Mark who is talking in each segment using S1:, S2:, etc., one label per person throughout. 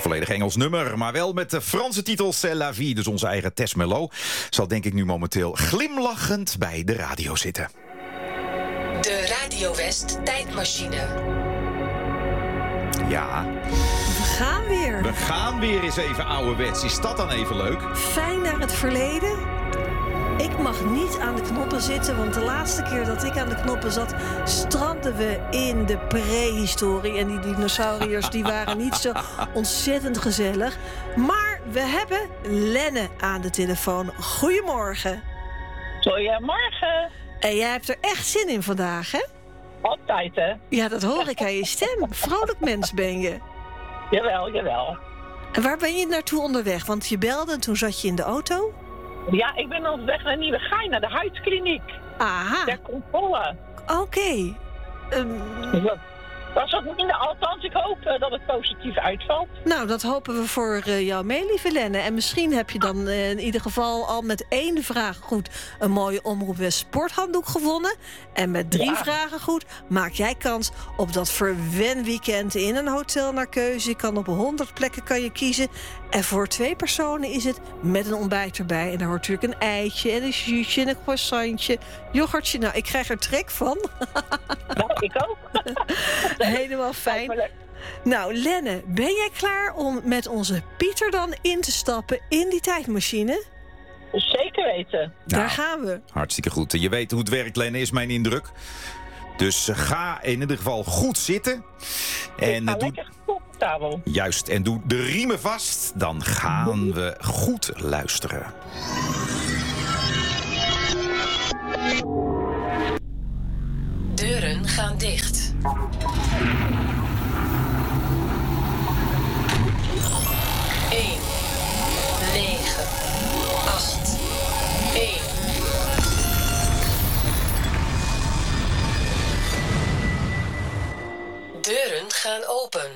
S1: volledig Engels nummer, maar wel met de Franse titel C'est la vie. Dus onze eigen Tess Merlot zal denk ik nu momenteel glimlachend bij de radio zitten.
S2: De Radio West tijdmachine.
S1: Ja.
S3: We gaan weer.
S1: We gaan weer eens even ouderwets. Is dat dan even leuk?
S3: Fijn naar het verleden. Ik mag niet aan de knoppen zitten, want de laatste keer dat ik aan de knoppen zat, strandden we in de prehistorie. En die dinosauriërs die waren niet zo ontzettend gezellig. Maar we hebben Lenne aan de telefoon. Goedemorgen.
S4: Goedemorgen.
S3: En jij hebt er echt zin in vandaag, hè?
S4: Altijd, hè?
S3: Ja, dat hoor ik aan je stem. Vrolijk mens ben je.
S4: Jawel.
S3: En waar ben je naartoe onderweg? Want je belde en toen zat je in de auto.
S4: Ja, ik ben op weg naar Nieuwegein, naar de huidkliniek.
S3: Aha.
S4: Ter controle.
S3: Oké.
S4: Dat was ook minder, althans ik hoop dat het positief uitvalt.
S3: Nou, dat hopen we voor jou mee, lieve Lenne. En misschien heb je dan in ieder geval al met 1 vraag goed een mooie Omroep West sporthanddoek gewonnen. En met 3 vragen goed maak jij kans op dat verwenweekend in een hotel naar keuze. Je kan op 100 plekken kan je kiezen. En voor 2 personen is het met een ontbijt erbij. En daar hoort natuurlijk een eitje en een juutje en een croissantje, yoghurtje. Nou, ik krijg er trek van.
S4: Nou, ik ook.
S3: Helemaal fijn. Nou, Lenne, ben jij klaar om met onze Pieter dan in te stappen in die tijdmachine?
S4: Zeker weten.
S3: Daar gaan we.
S1: Hartstikke goed. Je weet hoe het werkt, Lenne, is mijn indruk. Dus ga in ieder geval goed zitten. En
S4: doe lekker comfortabel.
S1: Juist, en doe de riemen vast. Dan gaan we goed luisteren.
S2: Deuren gaan dicht. 1, 9, 8, 1. Deuren gaan open.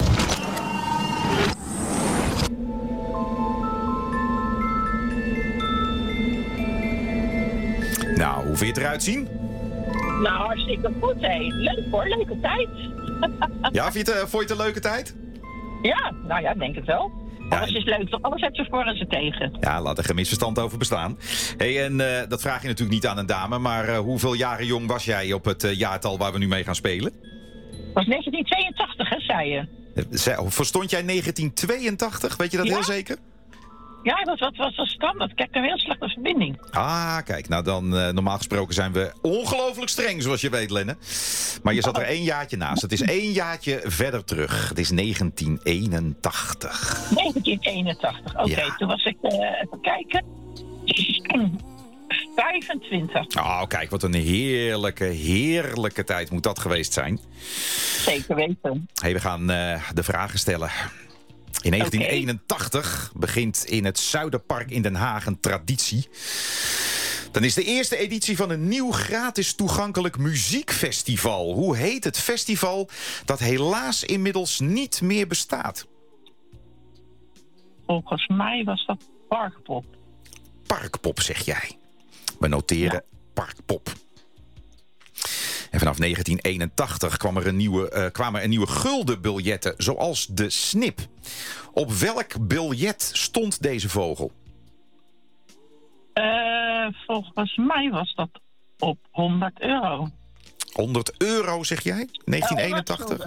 S1: Nou, hoe vind je het eruit zien?
S4: Nou, hartstikke goed, hé. Leuk hoor, leuke tijd.
S1: Ja, vond je het een leuke tijd?
S4: Ja, nou ja, denk het wel. Alles is leuk, toch? Alles heeft ze voor en ze tegen.
S1: Ja, laat er geen misverstand over bestaan. Hey, en dat vraag je natuurlijk niet aan een dame, maar hoeveel jaren jong was jij op het jaartal waar we nu mee gaan spelen?
S4: Het was 1982, hè, zei je.
S1: Verstond jij 1982? Weet je dat heel zeker?
S4: Ja, dat was standaard. Ik heb een heel slechte verbinding.
S1: Ah, kijk, nou dan normaal gesproken zijn we ongelooflijk streng, zoals je weet, Lenne. Maar je zat er 1 jaartje naast. Het is 1 jaartje verder terug. Het is 1981.
S4: 1981, oké.
S1: Ja.
S4: Toen was ik, even kijken, 25.
S1: Oh, kijk, wat een heerlijke tijd moet dat geweest zijn.
S4: Zeker weten.
S1: Hey, we gaan de vragen stellen. In 1981 begint in het Zuiderpark in Den Haag een traditie. Dan is de eerste editie van een nieuw gratis toegankelijk muziekfestival. Hoe heet het festival dat helaas inmiddels niet meer bestaat?
S4: Volgens mij was dat Parkpop.
S1: Parkpop, zeg jij. We noteren Parkpop. En vanaf 1981 kwamen er nieuwe guldenbiljetten, zoals de Snip. Op welk biljet stond deze vogel?
S4: Volgens mij was dat op €100.
S1: 100 euro, zeg jij? 1981?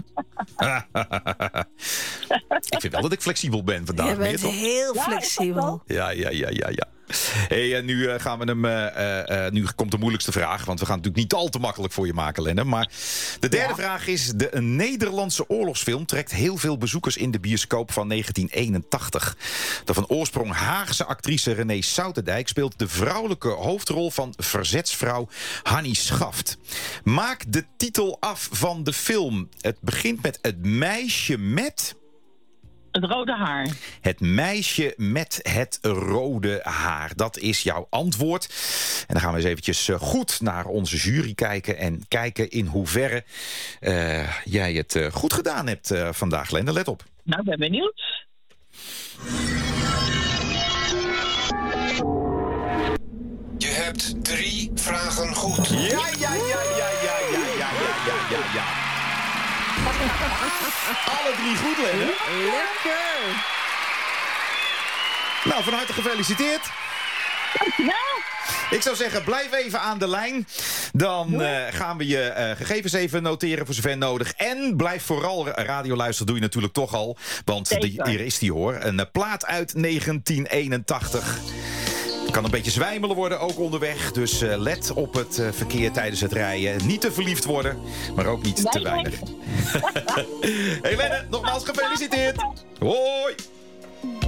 S1: Ik vind wel dat ik flexibel ben vandaag.
S3: Je bent
S1: toch?
S3: heel flexibel.
S1: Ja. Hey, en nu gaan we hem. Nu komt de moeilijkste vraag. Want we gaan het natuurlijk niet al te makkelijk voor je maken, Lenne. Maar de derde vraag is: de Nederlandse oorlogsfilm trekt heel veel bezoekers in de bioscoop van 1981. De van oorsprong Haagse actrice Renée Soutendijk speelt de vrouwelijke hoofdrol van verzetsvrouw Hannie Schaft. Maak de titel af van de film. Het begint met het meisje met...
S4: Het rode haar.
S1: Het meisje met het rode haar. Dat is jouw antwoord. En dan gaan we eens eventjes goed naar onze jury kijken. En kijken in hoeverre jij het goed gedaan hebt vandaag, Lenne. Let op.
S4: Nou, ben benieuwd.
S5: Je hebt 3 vragen goed.
S1: Ja. Alle 3 goed, Lenne.
S3: Lekker.
S1: Nou, van harte gefeliciteerd.
S4: Dankjewel.
S1: Ik zou zeggen, blijf even aan de lijn. Dan gaan we je gegevens even noteren voor zover nodig. En blijf vooral radio luisteren, doe je natuurlijk toch al. Want hier is die hoor. Een plaat uit 1981. Kan een beetje zwijmelen worden, ook onderweg. Dus let op het verkeer tijdens het rijden. Niet te verliefd worden, maar ook niet te weinig. Helene, nogmaals gefeliciteerd. Hoi.